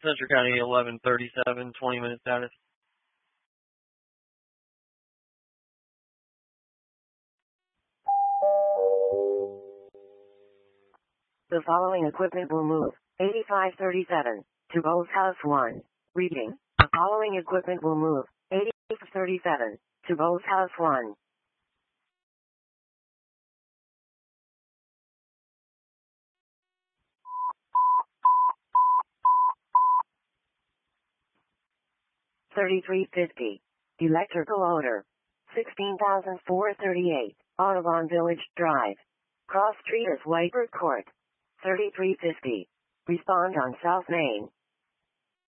Central County 1137, 20-minute status. The following equipment will move. 8537 to Bose House 1. Reading. The following equipment will move. 8537 to Bose House 1. $33.50. Electrical odor. 16,438. Audubon Village Drive. Cross Street is Whitebird Court. $33.50. Respond on South Main.